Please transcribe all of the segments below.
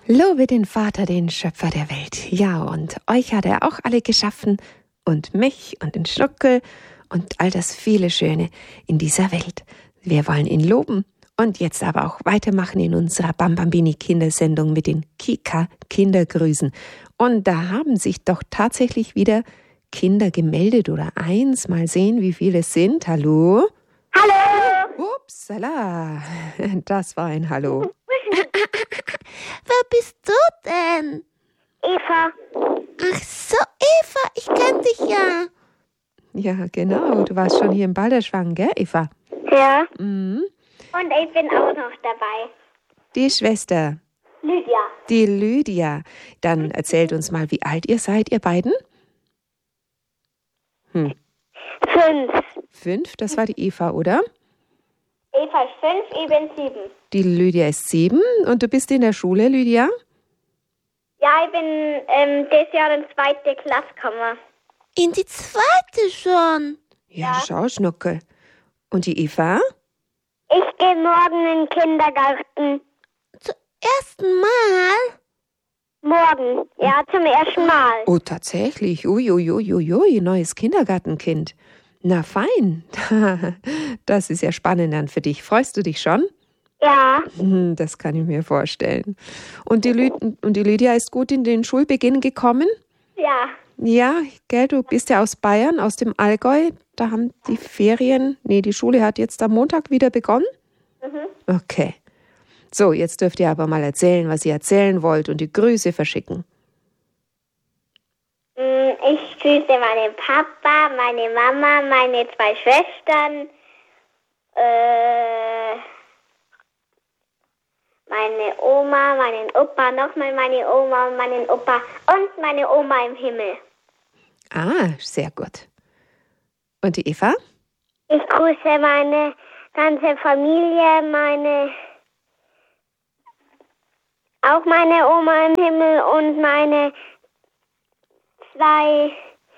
Lobe den Vater, den Schöpfer der Welt. Ja, und euch hat er auch alle geschaffen und mich und den Schnuckel und all das viele Schöne in dieser Welt. Wir wollen ihn loben und jetzt aber auch weitermachen in unserer Bambambini-Kindersendung mit den Kika-Kindergrüßen. Und da haben sich doch tatsächlich wieder Kinder gemeldet oder eins. Mal sehen, wie viele es sind. Hallo? Hallo! Upsala, das war ein Hallo. Wer bist du denn? Eva. Ach so, Eva, ich kenn dich ja. Ja, genau. Du warst schon hier im Balderschwang, gell, Eva? Ja. Mhm. Und ich bin auch noch dabei. Die Schwester, Lydia. die Lydia. Dann erzählt uns mal, wie alt ihr seid, ihr beiden? 5. 5, das war die Eva, oder? Eva ist 5, ich bin 7. Die Lydia ist 7 und du bist in der Schule, Lydia? Ja, ich bin dieses Jahr in 2. Klasse gekommen. In die 2. schon. Ja, schau, Schnuckel. Und die Eva? Ich gehe morgen in den Kindergarten. Zum ersten Mal? Morgen. Ja, zum ersten Mal. Oh, tatsächlich. Uiuiuiui, neues Kindergartenkind. Na fein. Das ist ja spannend dann für dich. Freust du dich schon? Ja. Das kann ich mir vorstellen. Und die Lydia ist gut in den Schulbeginn gekommen? Ja. Ja, gell, du bist ja aus Bayern, aus dem Allgäu. Da haben die die Schule hat jetzt am Montag wieder begonnen? Okay. So, jetzt dürft ihr aber mal erzählen, was ihr erzählen wollt und die Grüße verschicken. Ich grüße meinen Papa, meine Mama, meine 2 Schwestern, meine Oma, meinen Opa, nochmal meine Oma und meinen Opa und meine Oma im Himmel. Ah, sehr gut. Und die Eva? Ich grüße meine ganze Familie, auch meine Oma im Himmel und meine 2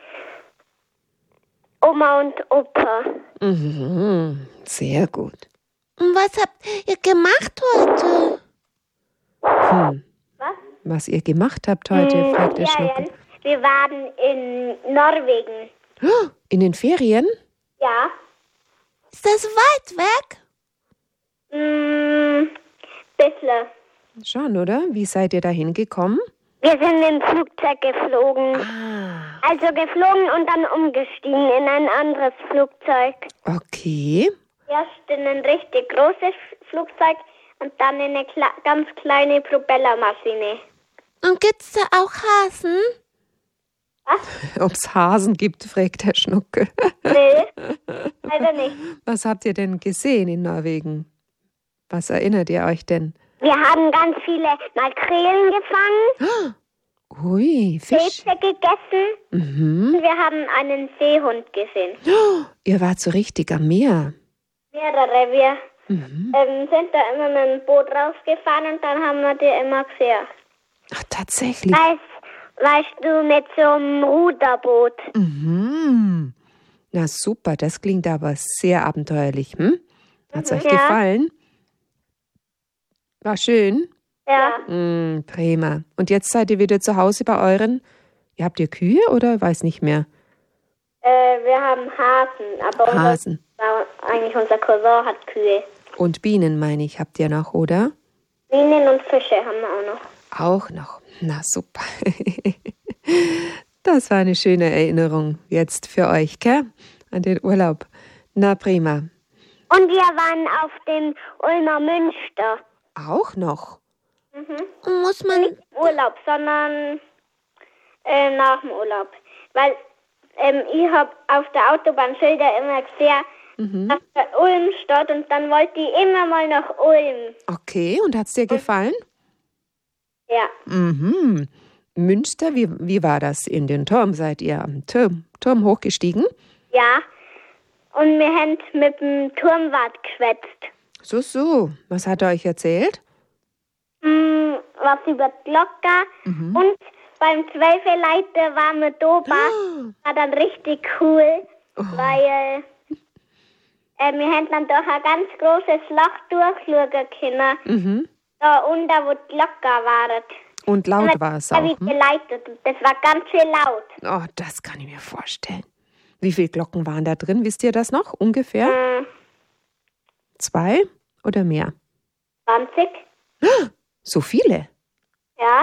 Oma und Opa. Mhm, sehr gut. Und was habt ihr gemacht heute? Was ihr gemacht habt heute, fragt der Schnuckel. Wir waren in Norwegen. In den Ferien? Ja. Ist das weit weg? Bisschen. Schon, oder? Wie seid ihr da hingekommen? Wir sind im Flugzeug geflogen. Also geflogen und dann umgestiegen in ein anderes Flugzeug. Okay. Erst in ein richtig großes Flugzeug und dann in eine ganz kleine Propellermaschine. Und gibt's da auch Hasen? Was? Ob es Hasen gibt, fragt der Schnuckel. Nee, also nicht. Was habt ihr denn gesehen in Norwegen? Was erinnert ihr euch denn? Wir haben ganz viele Makrelen gefangen, Ui, Fisch. Pilze gegessen und wir haben einen Seehund gesehen. Ihr wart so richtig am Meer. Mehrere. Wir sind da immer mit dem Boot rausgefahren und dann haben wir die immer gesehen. Ach, tatsächlich. Weißt du, mit so einem Ruderboot. Mhm. Na super, das klingt aber sehr abenteuerlich. Hat's euch Ja. gefallen? War schön? Ja. Prima. Und jetzt seid ihr wieder zu Hause bei euren? Habt ihr Kühe oder weiß nicht mehr? Wir haben Hasen, aber Hasen. unser Cousin hat Kühe. Und Bienen, meine ich, habt ihr noch, oder? Bienen und Fische haben wir auch noch. Auch noch. Na super. Das war eine schöne Erinnerung jetzt für euch, gell? An den Urlaub. Na prima. Und wir waren auf dem Ulmer Münster. Auch noch? Und muss man... Nicht Urlaub, sondern nach dem Urlaub. Weil ich habe auf der Autobahn Schilder immer gesehen, dass da Ulm steht und dann wollte ich immer mal nach Ulm. Okay, und hat's dir gefallen? Ja. Mhm. Münster, wie war das in den Turm? Seid ihr am Turm hochgestiegen? Ja. Und wir haben mit dem Turmwart geschwätzt. So. Was hat er euch erzählt? Was über die Glocke. Und beim Zwölfeleiter waren wir da. War dann richtig cool, weil wir haben dann durch ein ganz großes Loch durchschauen können. Da unten, wo die Glocke war. Und laut war es auch. Wie geleitet. Das war ganz schön laut. Oh, das kann ich mir vorstellen. Wie viele Glocken waren da drin? Wisst ihr das noch? Ungefähr? 2 oder mehr? 20. So viele? Ja.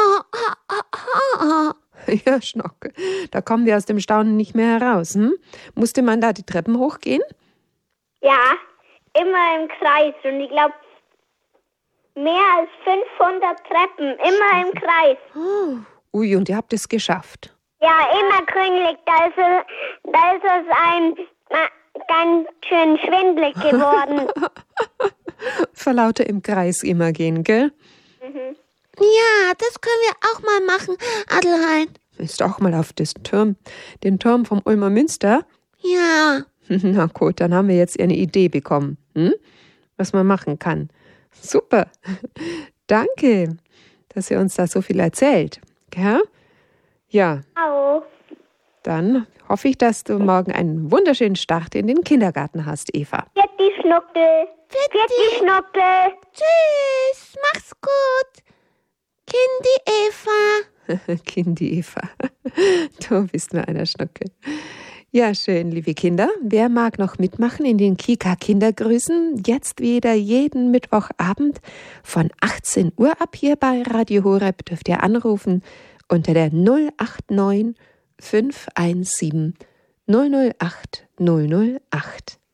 Ja, Schnocke. Da kommen wir aus dem Staunen nicht mehr heraus. Musste man da die Treppen hochgehen? Ja, immer im Kreis. Und ich glaube, mehr als 500 Treppen. Immer im Kreis. Ui, und ihr habt es geschafft. Ja, immer grünlich. Da ist es ganz schön schwindelig geworden. Vor lauter im Kreis immer gehen, gell? Ja, das können wir auch mal machen, Adelheid. Ist auch mal auf den Turm vom Ulmer Münster? Ja. Na gut, dann haben wir jetzt eine Idee bekommen, was man machen kann. Super. Danke, dass ihr uns da so viel erzählt. Gell? Ja, Au. dann hoffe ich, dass du morgen einen wunderschönen Start in den Kindergarten hast, Eva. Wird die Schnuckel. Wird die Schnuckel. Tschüss, mach's gut. Kindi Eva. Kindi Eva, du bist mir einer Schnucke. Ja, schön, liebe Kinder. Wer mag noch mitmachen in den Kika-Kindergrüßen? Jetzt wieder jeden Mittwochabend von 18 Uhr ab hier bei Radio Horeb dürft ihr anrufen unter der 089 517 008 008.